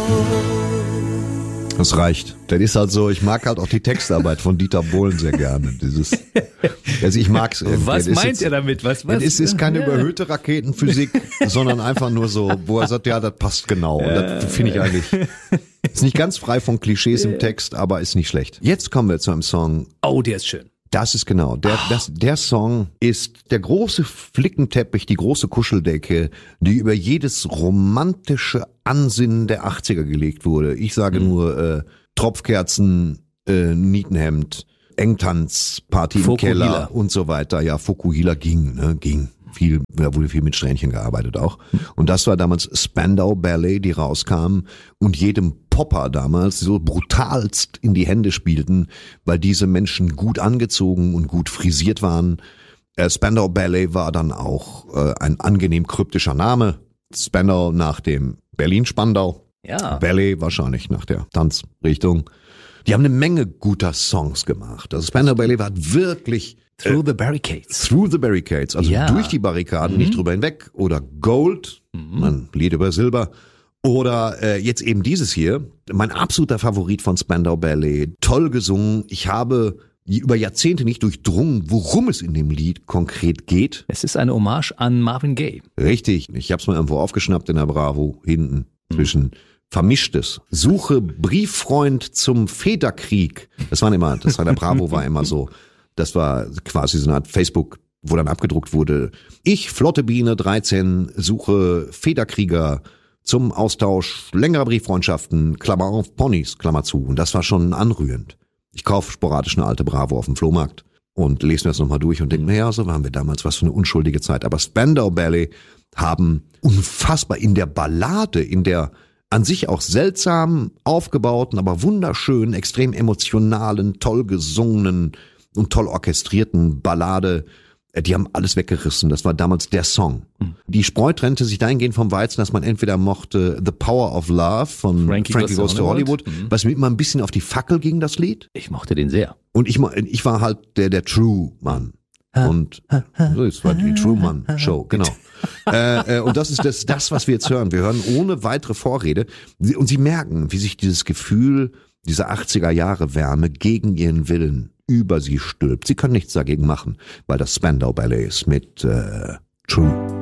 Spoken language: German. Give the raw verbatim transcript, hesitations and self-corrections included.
Das reicht. Das ist halt so, ich mag halt auch die Textarbeit von Dieter Bohlen sehr gerne. Dieses, also ich mag's irgendwie. Was das meint jetzt, er damit? Was, was? Es ist keine überhöhte Raketenphysik, sondern einfach nur so, wo er sagt, ja, das passt genau. Und das finde ich eigentlich, ist nicht ganz frei von Klischees im Text, aber ist nicht schlecht. Jetzt kommen wir zu einem Song. Oh, der ist schön. Das ist genau, der, das, der Song ist der große Flickenteppich, die große Kuscheldecke, die über jedes romantische Ansinnen der achtziger gelegt wurde. Ich sage mhm. nur äh, Tropfkerzen, äh, Nietenhemd, Engtanz, Party im Keller und so weiter. Ja, Fukuhila ging, ne, ging. Viel, da wurde viel mit Strähnchen gearbeitet auch. Und das war damals Spandau Ballet, die rauskamen und jedem Popper damals so brutalst in die Hände spielten, weil diese Menschen gut angezogen und gut frisiert waren. Äh, Spandau Ballet war dann auch äh, ein angenehm kryptischer Name. Spandau nach dem Berlin-Spandau. Ja. Ballet wahrscheinlich nach der Tanzrichtung. Die haben eine Menge guter Songs gemacht. Also Spandau Ballet war wirklich Through the Barricades. Through the Barricades, also ja. durch die Barrikaden, mhm. nicht drüber hinweg. Oder Gold, mhm. ein Lied über Silber. Oder äh, jetzt eben dieses hier, mein absoluter Favorit von Spandau Ballet. Toll gesungen. Ich habe über Jahrzehnte nicht durchdrungen, worum es in dem Lied konkret geht. Es ist eine Hommage an Marvin Gaye. Richtig. Ich habe es mal irgendwo aufgeschnappt in der Bravo, hinten mhm. zwischen Vermischtes. Suche Brieffreund zum Väterkrieg. Das war immer, das war der Bravo war immer so. Das war quasi so eine Art Facebook, wo dann abgedruckt wurde. Ich, Flotte Biene, dreizehn, suche Federkrieger zum Austausch längerer Brieffreundschaften, Klammer auf, Ponys, Klammer zu. Und das war schon anrührend. Ich kaufe sporadisch eine alte Bravo auf dem Flohmarkt und lese mir das nochmal durch und denke, naja, so waren wir damals, was für eine unschuldige Zeit. Aber Spandau Ballet haben unfassbar in der Ballade, in der an sich auch seltsam aufgebauten, aber wunderschönen, extrem emotionalen, toll gesungenen und toll orchestrierten Ballade, die haben alles weggerissen. Das war damals der Song. Mhm. Die Spreu trennte sich dahingehend vom Weizen, dass man entweder mochte The Power of Love von Frankie, Frankie Goes to Hollywood, Hollywood mhm. was mir immer ein bisschen auf die Fackel ging, das Lied. Ich mochte den sehr. Und ich, ich war halt der, der True-Mann. Und so, das war die Truman-Show, genau. äh, äh, und das ist das, das, was wir jetzt hören. Wir hören ohne weitere Vorrede. Und Sie merken, wie sich dieses Gefühl dieser achtziger Jahre Wärme gegen ihren Willen über sie stülpt. Sie können nichts dagegen machen, weil das Spandau Ballet ist mit äh, True.